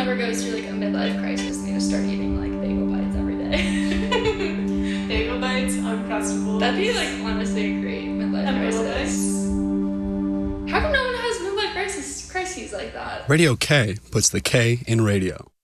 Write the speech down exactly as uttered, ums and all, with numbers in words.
ever goes through like a midlife crisis, they just start eating like bagel bites every day. Bagel bites, Uncrustables. That'd be like honestly a great midlife and crisis. How come no one has midlife crisis crises like that? Radio K puts the K in radio.